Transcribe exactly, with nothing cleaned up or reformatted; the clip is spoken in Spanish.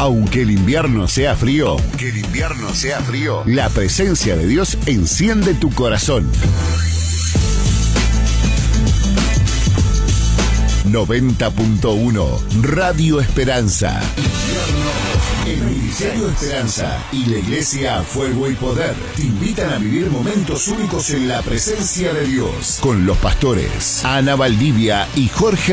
Aunque el invierno sea frío, que el invierno sea frío, la presencia de Dios enciende tu corazón. noventa punto uno Radio Esperanza. El Ministerio Esperanza y la Iglesia Fuego y Poder te invitan a vivir momentos únicos en la presencia de Dios con los pastores Ana Valdivia y Jorge